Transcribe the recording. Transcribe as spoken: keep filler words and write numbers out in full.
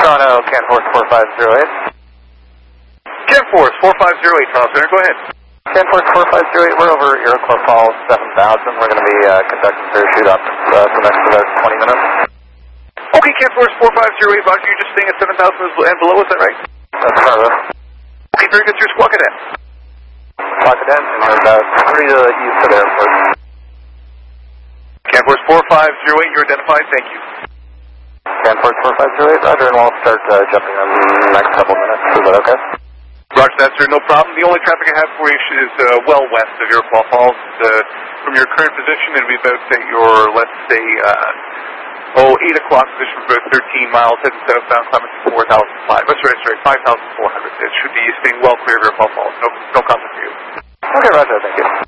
Toronto, CanForce four five zero eight. CanForce four five zero eight, Toronto Center, go ahead. CanForce four five zero eight, we're over Iroquois Falls seven thousand. We're going to be uh, conducting parachute up uh, for the next about twenty minutes. Okay, CanForce four five zero eight, Roger, you're just staying at seven thousand and below, is that right? That's Carlos. Okay, very good, sir. Squawk it in. Squawk it in, and we're about three to the east of the airport. CanForce four five zero eight, you're identified, thank you. CanForce four five zero eight, Roger, and we'll start uh, jumping in the next couple minutes. Is that okay? Roger that, sir, no problem. The only traffic I have for you is uh, well west of Iroquois Falls. Uh, from your current position, it'll be about at your, let's say, uh, oh, eight o'clock position for about thirteen miles, heading southbound, climbing to four thousand five. That's right, sorry, five thousand four hundred. It should be staying well clear of Iroquois Falls. No, no conflict for you. Okay, Roger, thank you.